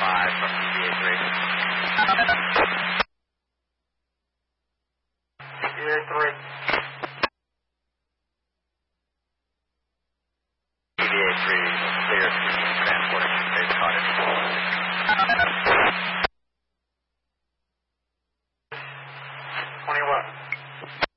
5 from EVA 3. EVA 3. EVA 3, clear to transport to Space Cottage.